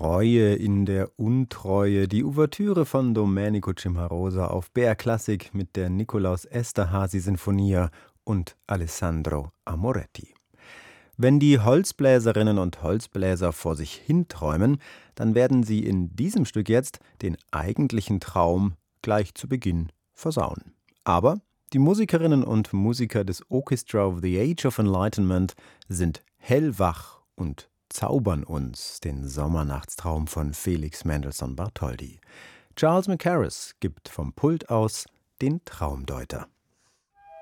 Reue in der Untreue, die Ouvertüre von Domenico Cimarosa auf BR Klassik mit der Nikolaus Esterházy Sinfonia und Alessandro Amoretti. Wenn die Holzbläserinnen und Holzbläser vor sich hinträumen, dann werden sie in diesem Stück jetzt den eigentlichen Traum gleich zu Beginn versauen. Aber die Musikerinnen und Musiker des Orchestra of the Age of Enlightenment sind hellwach und zaubern uns den Sommernachtstraum von Felix Mendelssohn Bartholdy. Charles Mackerras gibt vom Pult aus den Traumdeuter.